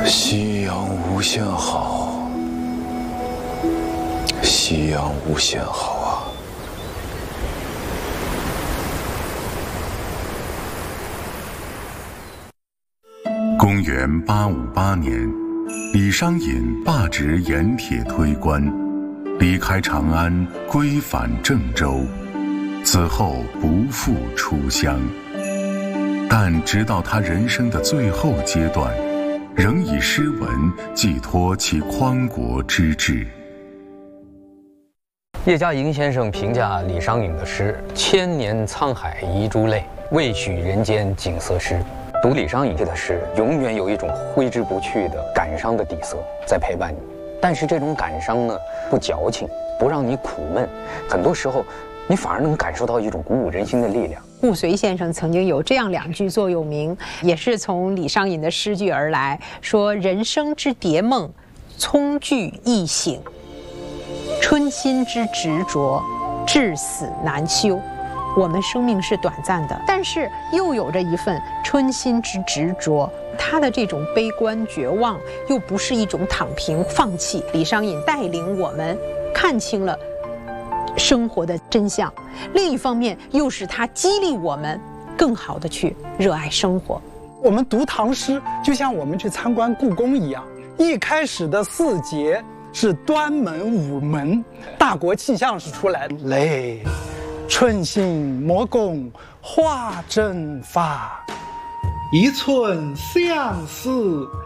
夕阳无限好，夕阳无限好啊！ 公元858年，李商隐罢职盐铁推官，离开长安，归返郑州，此后不复出乡。但直到他人生的最后阶段，仍以诗文寄托其匡国之志。 叶嘉莹先生评价李商隐的诗：“千年沧海遗珠泪，未许人间景色诗。”读李商隐的诗，永远有一种挥之不去的感伤的底色在陪伴你。但是这种感伤呢，不矫情，不让你苦闷，很多时候，你反而能感受到一种鼓舞人心的力量。 顾随先生曾经有这样2句座右铭，也是从李商隐的诗句而来，说：“人生之蝶梦，葱具易醒；春心之执着，至死难休。”我们生命是短暂的，但是又有着一份春心之执着。他的这种悲观绝望，又不是一种躺平放弃。李商隐带领我们看清了生活的真相，另一方面又是他激励我们更好的去热爱生活。 我们读唐诗，就像我们去参观故宫一样，一开始的4节是端门午门，大国气象是出来的。嘞，春心莫共花争发，一寸相思